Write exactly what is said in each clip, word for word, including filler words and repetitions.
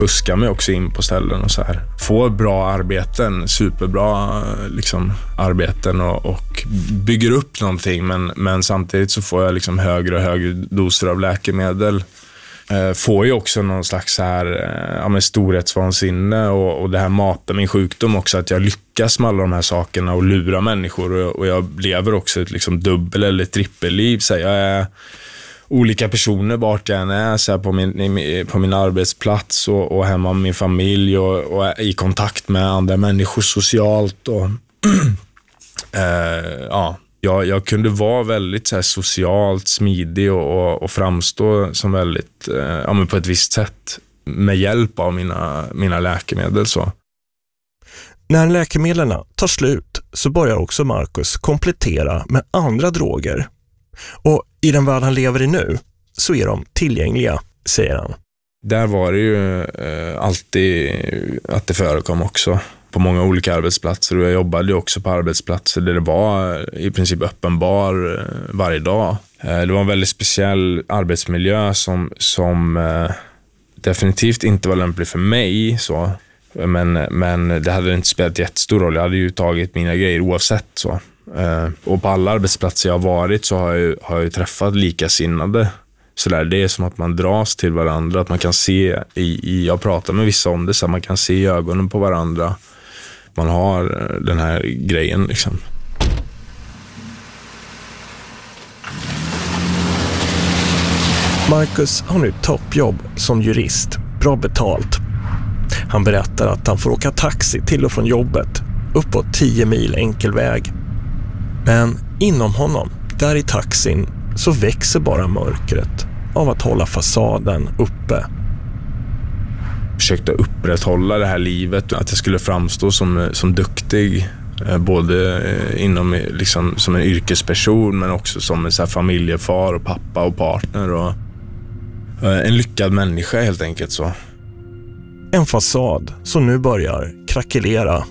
Buskar mig också in på ställen och så här. Får bra arbeten, superbra liksom, arbeten och, och bygger upp någonting. Men, men samtidigt så får jag liksom högre och högre doser av läkemedel. Eh, får ju också någon slags så här, eh, ja, med storhetsvansinne och, och det här matar min sjukdom också. Att jag lyckas med alla de här sakerna och lura människor. Och, och jag lever också ett liksom, dubbel- eller trippelliv. Så jag är olika personer vart jag än är, så här, på, min, på min arbetsplats och, och hemma med min familj och, och i kontakt med andra människor socialt. Och, eh, ja, jag, jag kunde vara väldigt så här, socialt smidig och, och, och framstå som väldigt, eh, ja, men på ett visst sätt med hjälp av mina, mina läkemedel. Så. När läkemedlen tar slut så börjar också Marcus komplettera med andra droger. Och i den värld han lever i nu så är de tillgängliga, säger han. Där var det ju eh, alltid att det förekom också på många olika arbetsplatser. Och jag jobbade också på arbetsplatser där det var i princip öppen bar eh, varje dag. Eh, det var en väldigt speciell arbetsmiljö som, som eh, definitivt inte var lämplig för mig. Så. Men, men det hade inte spelat jättestor roll. Jag hade ju tagit mina grejer oavsett så. Uh, och på alla arbetsplatser jag har varit så har jag, har jag ju träffat likasinnade. Så där, det är som att man dras till varandra. Att man kan se, i, i, jag pratar med vissa om det, så man kan se i ögonen på varandra. Man har den här grejen liksom. Marcus har nu toppjobb som jurist, bra betalt. Han berättar att han får åka taxi till och från jobbet, uppåt tio mil enkel väg. Men inom honom, där i taxin, så växer bara mörkret av att hålla fasaden uppe. Jag försökte upprätthålla det här livet, att jag skulle framstå som, som duktig, både inom, liksom, som en yrkesperson men också som en så här familjefar och pappa och partner och en lyckad människa helt enkelt så. En fasad som nu börjar krackelera.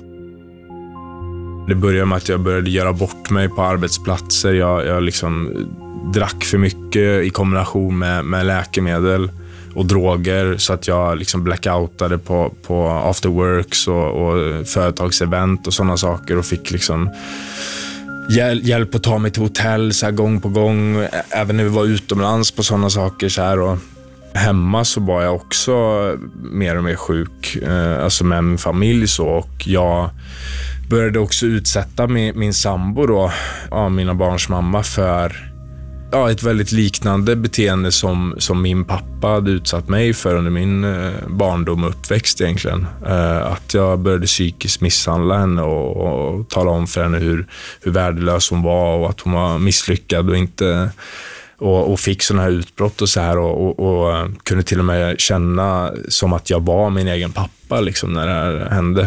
Det började med att jag började göra bort mig på arbetsplatser. Jag, jag liksom drack för mycket i kombination med, med läkemedel och droger så att jag liksom blackoutade på, på afterworks och, och företagsevent och sådana saker och fick liksom hjäl- hjälp att ta mig till hotell så här gång på gång. Även när vi var utomlands på sådana saker så här och hemma så var jag också mer och mer sjuk, eh, alltså med min familj så, och jag började också utsätta min, min sambo då, ja, mina barns mamma för ja, ett väldigt liknande beteende som, som min pappa hade utsatt mig för under min eh, barndom och uppväxt egentligen. Eh, att jag började psykiskt misshandla henne och, och tala om för henne hur, hur värdelös hon var och att hon var misslyckad och inte och, och fick såna här utbrott och så här och, och, och kunde till och med känna som att jag var min egen pappa liksom när det här hände.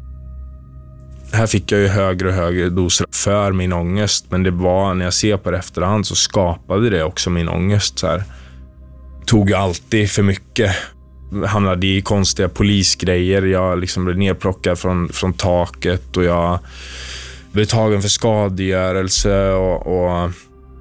Här fick jag ju högre och högre doser för min ångest, men det var, när jag ser på det efterhand så skapade det också min ångest så här. Tog ju alltid för mycket. Hamnade i konstiga polisgrejer. Jag liksom blev nerplockad från, från taket och jag blev tagen för skadegörelse och, och...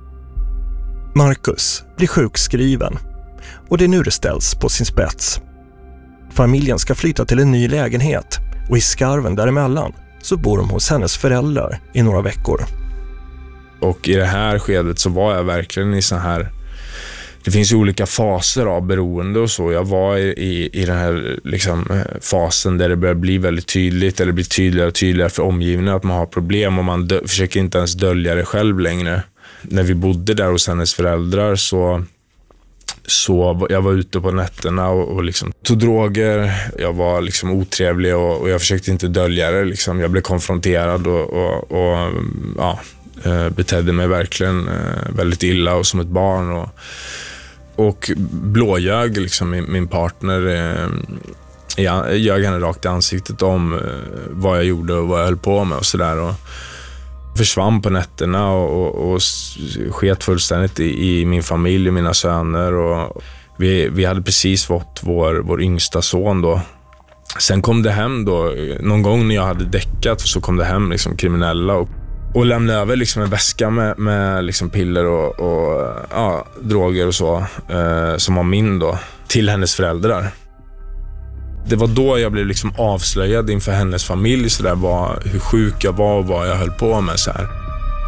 Marcus blir sjukskriven och det är nu det ställs på sin spets. Familjen ska flytta till en ny lägenhet och i skarven däremellan så bor de hos hennes föräldrar i några veckor. Och i det här skedet så var jag verkligen i så här... Det finns ju olika faser av beroende och så. Jag var i, i, i den här liksom, fasen där det börjar bli väldigt tydligt, eller blir tydligare och tydligare för omgivningen att man har problem och man dö- försöker inte ens dölja det själv längre. När vi bodde där hos hennes föräldrar så... Så jag var ute på nätterna och, och liksom tog droger. Jag var liksom otrevlig och, och jag försökte inte dölja det. Liksom. Jag blev konfronterad och, och, och ja, betedde mig verkligen väldigt illa och som ett barn. Och, och blåljög liksom min, min partner. Jag ljög henne rakt i ansiktet om vad jag gjorde och vad jag höll på med och sådär. Försvann på nätterna och, och, och sket fullständigt i, i min familj och mina söner och vi, vi hade precis fått vår, vår yngsta son då. Sen kom det hem då, någon gång när jag hade däckat så kom det hem liksom kriminella och, och lämnade över liksom en väska med, med liksom piller och, och ja, droger och så eh, som var min då till hennes föräldrar. Det var då jag blev liksom avslöjad inför hennes familj så där, var, hur sjuk jag var och vad jag höll på med så här.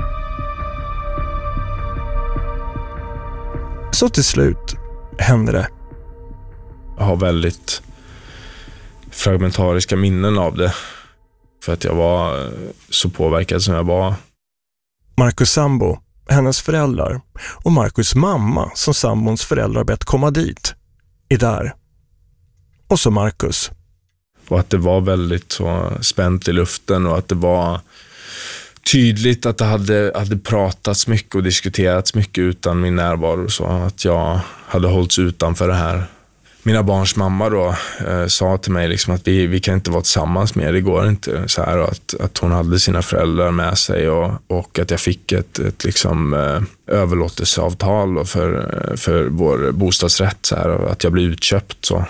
Så till slut hände det. Jag har väldigt fragmentariska minnen av det. För att jag var så påverkad som jag var. Marcus sambo, hennes föräldrar och Marcus mamma som sambons föräldrar bett komma dit är där. Och så Marcus. Och att det var väldigt så spänt i luften och att det var tydligt att det hade, hade pratats mycket och diskuterats mycket utan min närvaro. Så att jag hade hållits utanför det här. Mina barns mamma då eh, sa till mig liksom att vi, vi kan inte vara tillsammans mer, det går inte så här, och att, att hon hade sina föräldrar med sig och, och att jag fick ett, ett liksom, eh, överlåtelseavtal då för, för vår bostadsrätt så här, och att jag blev utköpt så.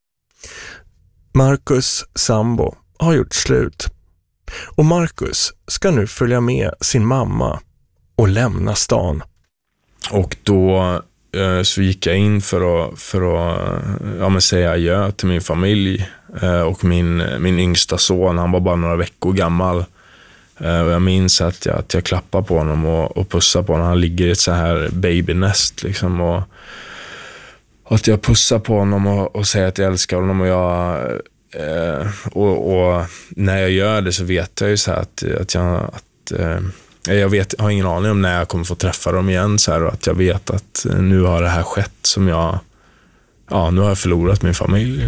Marcus sambo har gjort slut och Marcus ska nu följa med sin mamma och lämna stan. Och då så gick jag in för att, för att ja, men säga adjö till min familj och min, min yngsta son. Han var bara några veckor gammal. Och jag minns att jag, att jag klappar på honom och, och pussar på honom. Han ligger i ett så här babynest liksom. Och, och att jag pussar på honom och, och säger att jag älskar honom. Och, jag, eh, och, och när jag gör det så vet jag ju så här att, att jag... Att, eh, Jag vet, har ingen aning om när jag kommer få träffa dem igen så här, och att jag vet att nu har det här skett som jag, ja, nu har jag förlorat min familj.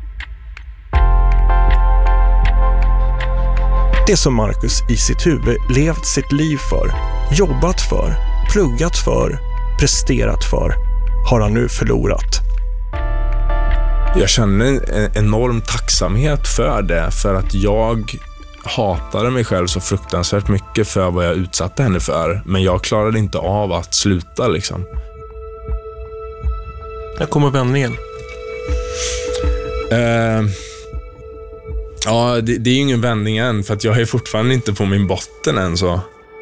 Det som Marcus i sitt huvud levt sitt liv för, jobbat för, pluggat för, presterat för, har han nu förlorat. Jag känner en enorm tacksamhet för det, för att jag hatade mig själv så fruktansvärt mycket för vad jag utsatte henne för. Men jag klarade inte av att sluta liksom. När kommer vändningen? Uh, ja, det, det är ju ingen vändning än, för att jag är fortfarande inte på min botten än så.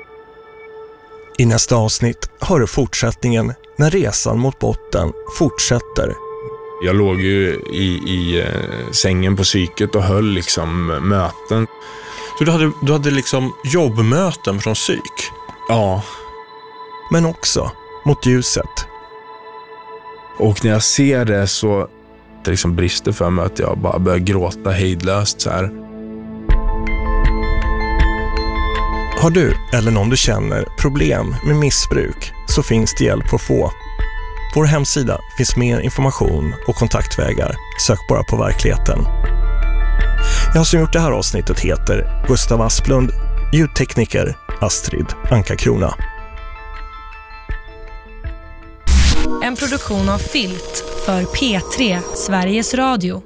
I nästa avsnitt har du fortsättningen när resan mot botten fortsätter. Jag låg ju i, i uh, sängen på psyket och höll liksom möten. Så du hade, du hade liksom jobbmöten från psyk? Ja. Men också mot ljuset. Och när jag ser det så det liksom brister för mig att jag bara börjar gråta hejdlöst så här. Har du eller någon du känner problem med missbruk så finns det hjälp att få. På vår hemsida finns mer information och kontaktvägar. Sök bara på verkligheten. Jag som gjort det här avsnittet heter Gustav Asplund, ljudtekniker Astrid Anka-Krona. En produktion av Filt för P tre Sveriges Radio.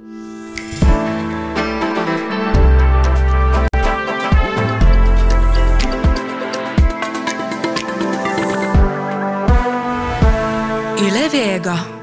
Yle Vega.